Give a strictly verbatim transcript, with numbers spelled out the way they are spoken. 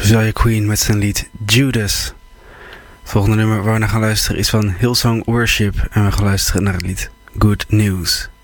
Josiah Queen met zijn lied Judas. Het volgende nummer waar we naar gaan luisteren is van Hillsong Worship. En we gaan luisteren naar het lied Good News.